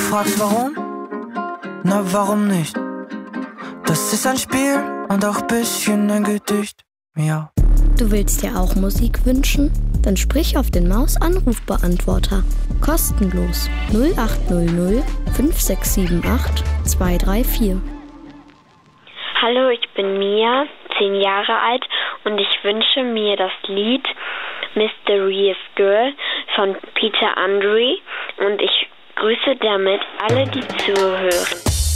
fragst warum? Na, warum nicht? Das ist ein Spiel und auch bisschen ein Gedicht. Ja. Du willst dir auch Musik wünschen? Dann sprich auf den Maus-Anrufbeantworter. Kostenlos 0800 5678 234. Hallo, ich bin Mia, 10 Jahre alt und ich wünsche mir das Lied Mysterious Girl von Peter Andre und ich grüße damit alle, die zuhören.